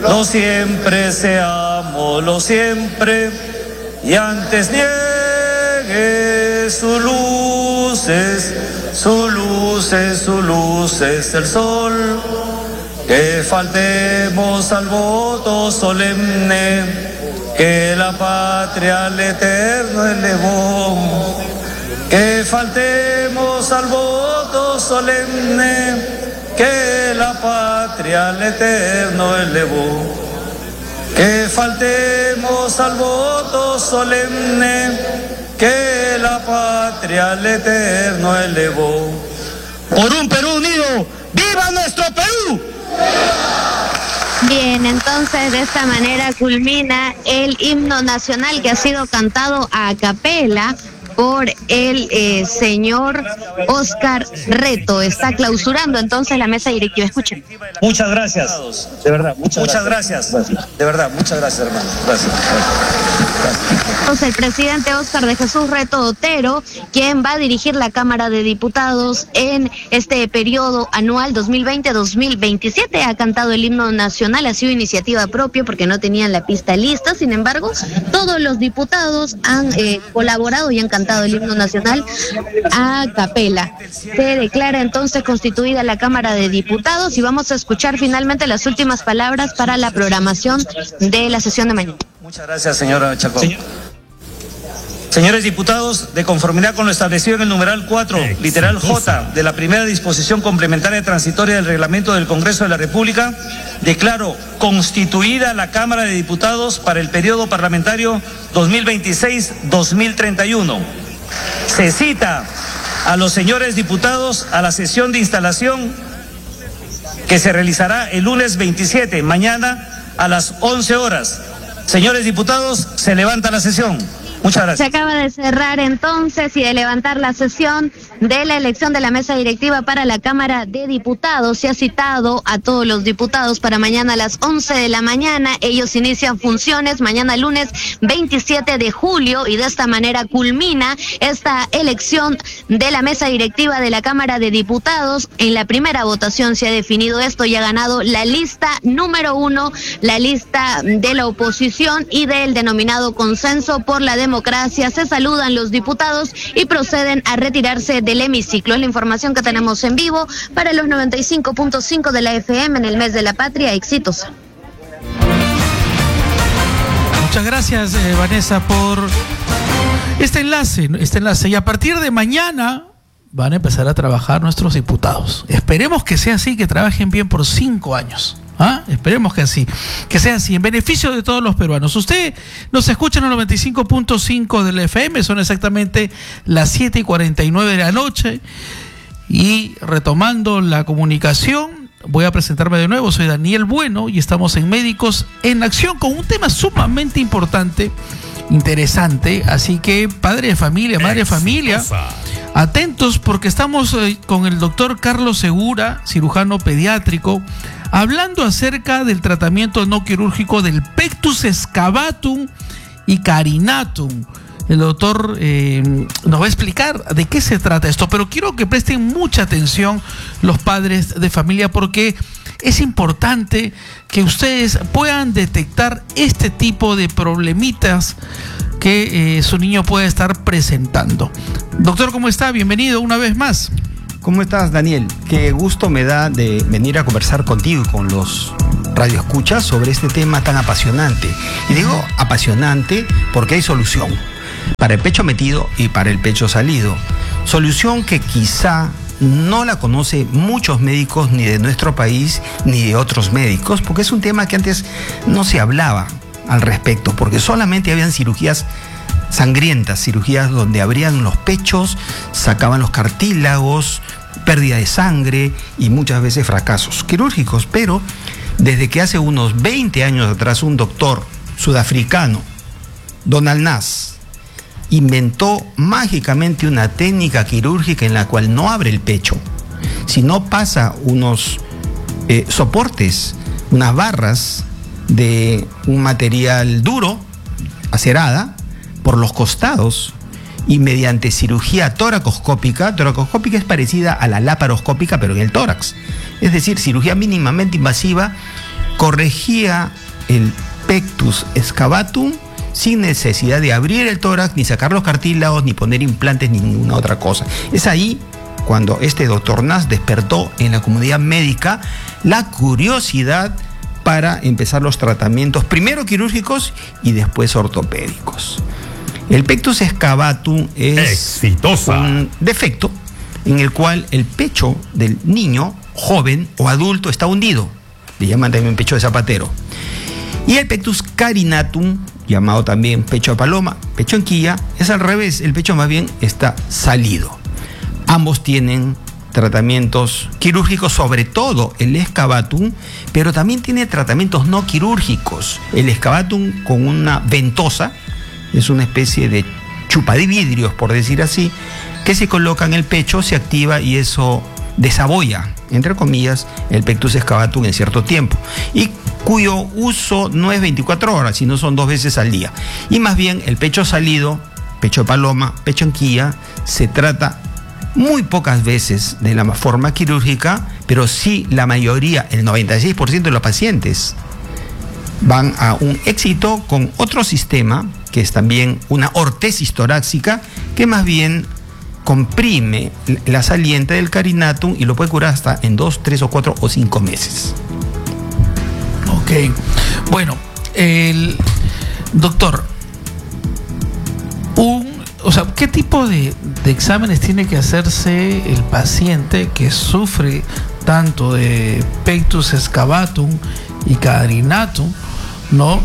lo siempre seámoslo siempre, y antes niegue sus luces, su luz es el sol. Que faltemos al voto solemne que la patria al eterno elevó. Que faltemos al voto solemne que la patria al eterno elevó. Que faltemos al voto solemne que la patria al eterno elevó. Por un Perú unido, ¡viva nuestro Perú! Bien, entonces de esta manera culmina el himno nacional que ha sido cantado a capela por el señor Óscar Reto. Está clausurando entonces la mesa directiva. Escuchen. Muchas gracias. De verdad, muchas gracias. De verdad, muchas gracias, hermano. Gracias. Entonces, el presidente Óscar de Jesús Reto Otero, quien va a dirigir la Cámara de Diputados en este periodo anual 2020-2027, ha cantado el himno nacional. Ha sido iniciativa propia porque no tenían la pista lista. Sin embargo, todos los diputados han colaborado y han cantado el himno nacional a capela. Se declara entonces constituida la Cámara de Diputados y vamos a escuchar finalmente las últimas palabras para la programación de la sesión de mañana. Muchas gracias, señora Chacón. Señores diputados, de conformidad con lo establecido en el numeral 4, literal J, de la primera disposición complementaria transitoria del reglamento del Congreso de la República, declaro constituida la Cámara de Diputados para el periodo parlamentario 2026-2031. Se cita a los señores diputados a la sesión de instalación que se realizará el lunes 27, mañana a las 11 horas. Señores diputados, se levanta la sesión. Muchas gracias. Se acaba de cerrar entonces y de levantar la sesión de la elección de la mesa directiva para la Cámara de Diputados. Se ha citado a todos los diputados para mañana a las 11 de la mañana. Ellos inician funciones mañana lunes 27 de julio y de esta manera culmina esta elección de la mesa directiva de la Cámara de Diputados. En la primera votación se ha definido esto y ha ganado la lista número 1, la lista de la oposición y del denominado Consenso por la Democracia. Se saludan los diputados y proceden a retirarse del hemiciclo. Es la información que tenemos en vivo para los 95.5 de la FM en el mes de la patria. Éxitos. Muchas gracias, Vanessa, por este enlace. Y a partir de mañana van a empezar a trabajar nuestros diputados. Esperemos que sea así, que trabajen bien por 5 años. Esperemos que sea así, en beneficio de todos los peruanos. Usted nos escucha en el 95.5 del FM, son exactamente las 7:49 de la noche. Y retomando la comunicación, voy a presentarme de nuevo. Soy Daniel Bueno y estamos en Médicos en Acción con un tema sumamente importante, interesante. Así que padre de familia, madre de familia, atentos porque estamos con el doctor Carlos Segura, cirujano pediátrico, hablando acerca del tratamiento no quirúrgico del pectus excavatum y carinatum. El doctor nos va a explicar de qué se trata esto, pero quiero que presten mucha atención los padres de familia porque es importante que ustedes puedan detectar este tipo de problemitas que su niño puede estar presentando. Doctor, ¿cómo está? Bienvenido una vez más. ¿Cómo estás, Daniel? Qué gusto me da de venir a conversar contigo y con los radioescuchas sobre este tema tan apasionante. Y digo apasionante porque hay solución para el pecho metido y para el pecho salido. Solución que quizá no la conocen muchos médicos ni de nuestro país ni de otros médicos, porque es un tema que antes no se hablaba al respecto, porque solamente habían cirugías sangrientas, cirugías donde abrían los pechos, sacaban los cartílagos, pérdida de sangre y muchas veces fracasos quirúrgicos. Pero desde que hace unos 20 años atrás un doctor sudafricano, Donald Nass, inventó mágicamente una técnica quirúrgica en la cual no abre el pecho, sino pasa unos soportes, unas barras de un material duro, acerada, por los costados, y mediante cirugía toracoscópica es parecida a la laparoscópica pero en el tórax, es decir, cirugía mínimamente invasiva, corregía el pectus excavatum sin necesidad de abrir el tórax, ni sacar los cartílagos, ni poner implantes, ni ninguna otra cosa. Es ahí cuando este doctor Nas despertó en la comunidad médica la curiosidad para empezar los tratamientos, primero quirúrgicos y después ortopédicos. El pectus excavatum es un defecto en el cual el pecho del niño, joven o adulto, está hundido. Le llaman también pecho de zapatero. Y el pectus carinatum, llamado también pecho de paloma, pecho en quilla, es al revés, el pecho más bien está salido. Ambos tienen tratamientos quirúrgicos, sobre todo el excavatum, pero también tiene tratamientos no quirúrgicos. El excavatum con una ventosa, es una especie de chupavidrios, por decir así, que se coloca en el pecho, se activa y eso desaboya, entre comillas, el pectus excavatum en cierto tiempo, y cuyo uso no es 24 horas, sino son 2 veces al día. Y más bien el pecho salido, pecho de paloma, pecho en quilla, se trata muy pocas veces de la forma quirúrgica, pero sí la mayoría, el 96% de los pacientes van a un éxito con otro sistema, que es también una ortesis torácica, que más bien comprime la saliente del carinatum y lo puede curar hasta en 2, 3 o 4 o 5 meses. Ok. Bueno, el doctor, ¿qué tipo de exámenes tiene que hacerse el paciente que sufre tanto de pectus excavatum y carinatum, ¿no?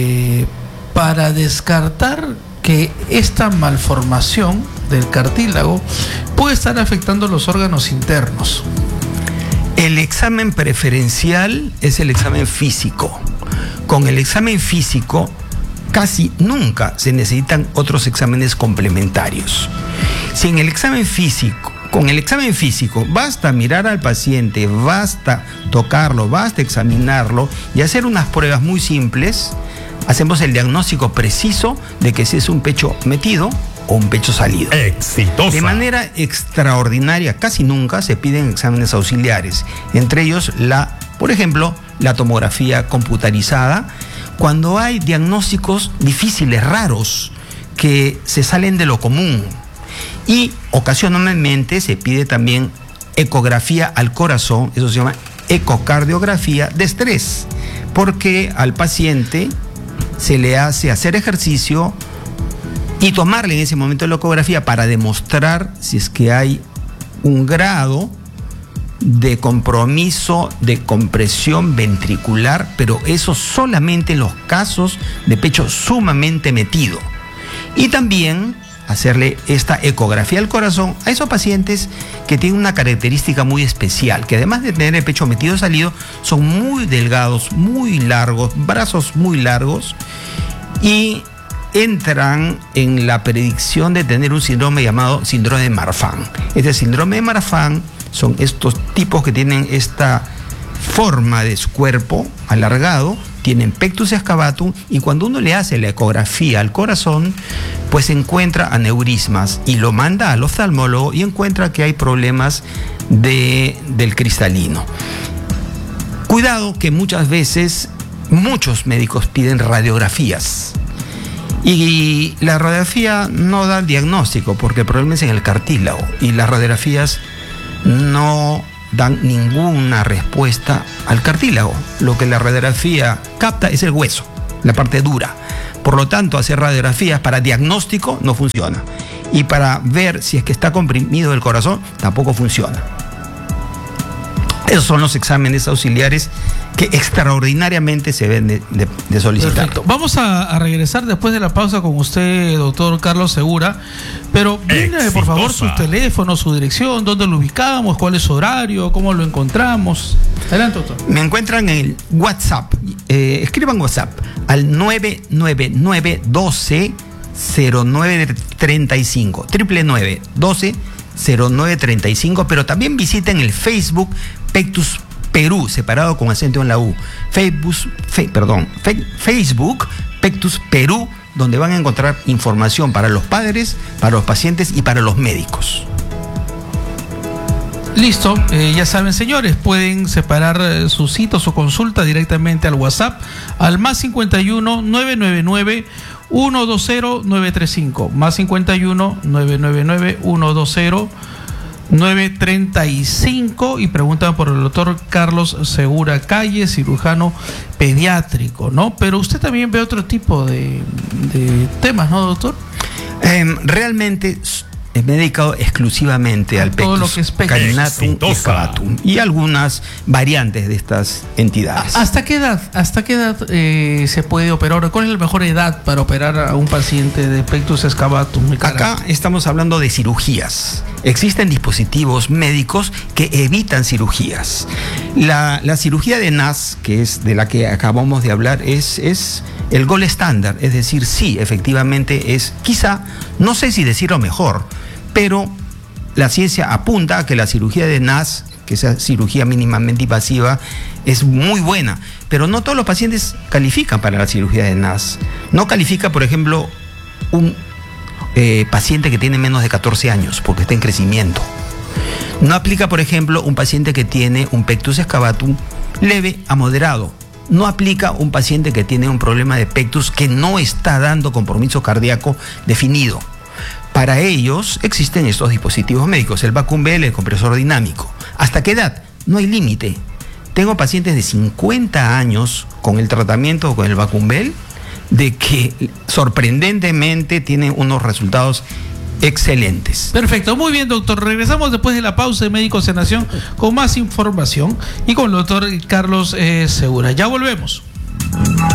Para descartar que esta malformación del cartílago puede estar afectando los órganos internos? El examen preferencial es el examen físico. Con el examen físico casi nunca se necesitan otros exámenes complementarios. Si en el examen físico, con el examen físico basta mirar al paciente, basta tocarlo, basta examinarlo y hacer unas pruebas muy simples, hacemos el diagnóstico preciso de que si es un pecho metido o un pecho salido. ¡Exitosa! De manera extraordinaria, casi nunca se piden exámenes auxiliares, entre ellos por ejemplo, la tomografía computarizada, cuando hay diagnósticos difíciles, raros, que se salen de lo común. Y ocasionalmente se pide también ecografía al corazón, eso se llama ecocardiografía de estrés, porque al paciente se le hace hacer ejercicio y tomarle en ese momento la ecografía para demostrar si es que hay un grado de compromiso de compresión ventricular, pero eso solamente en los casos de pecho sumamente metido. Y también hacerle esta ecografía al corazón a esos pacientes que tienen una característica muy especial, que además de tener el pecho metido o salido, son muy delgados, muy largos, brazos muy largos, y entran en la predicción de tener un síndrome llamado síndrome de Marfan. Este síndrome de Marfan son estos tipos que tienen esta forma de su cuerpo alargado, tienen pectus excavatum, y cuando uno le hace la ecografía al corazón, pues encuentra aneurismas y lo manda al oftalmólogo y encuentra que hay problemas del cristalino. Cuidado que muchas veces muchos médicos piden radiografías y la radiografía no da el diagnóstico porque el problema es en el cartílago y las radiografías no dan ninguna respuesta al cartílago. Lo que la radiografía capta es el hueso, la parte dura. Por lo tanto, hacer radiografías para diagnóstico no funciona. Y para ver si es que está comprimido el corazón, tampoco funciona. Esos son los exámenes auxiliares que extraordinariamente se deben de solicitar. Perfecto. Vamos a regresar después de la pausa con usted, doctor Carlos Segura, pero bríndeme por favor su teléfono, su dirección, dónde lo ubicamos, cuál es su horario, cómo lo encontramos. Adelante, doctor. Me encuentran en el WhatsApp, escriban WhatsApp al 999-12-0935, 999-12-0935, pero también visiten el Facebook Pectus Perú, separado con acento en la U. Facebook Pectus Perú, donde van a encontrar información para los padres, para los pacientes y para los médicos. Listo, ya saben, señores, pueden separar su cita o su consulta directamente al WhatsApp al +51 999 120 935, +51 999 120 935, y preguntan por el doctor Carlos Segura Calle, cirujano pediátrico, ¿no? Pero usted también ve otro tipo de temas, ¿no, doctor? Realmente me he dedicado exclusivamente al pectus carinatum y excavatum y algunas variantes de estas entidades. ¿Hasta qué edad se puede operar? ¿Cuál es la mejor edad para operar a un paciente de pectus excavatum? Acá estamos hablando de cirugías. Existen dispositivos médicos que evitan cirugías. La cirugía de NAS, que es de la que acabamos de hablar, es el gold estándar. Es decir, sí, efectivamente es, quizá, no sé si decirlo mejor, pero la ciencia apunta a que la cirugía de NAS, que es cirugía mínimamente invasiva, es muy buena. Pero no todos los pacientes califican para la cirugía de NAS. No califica, por ejemplo, un paciente que tiene menos de 14 años porque está en crecimiento. No aplica, por ejemplo, un paciente que tiene un pectus excavatum leve a moderado. No aplica un paciente que tiene un problema de pectus que no está dando compromiso cardíaco definido. Para ellos existen estos dispositivos médicos, el Vacuum Bell, el compresor dinámico. ¿Hasta qué edad? No hay límite. Tengo pacientes de 50 años con el tratamiento con el Vacuum Bell, de que sorprendentemente tienen unos resultados excelentes. Perfecto, muy bien, doctor. Regresamos después de la pausa de Médicos en Nación con más información y con el doctor Carlos Segura. Ya volvemos.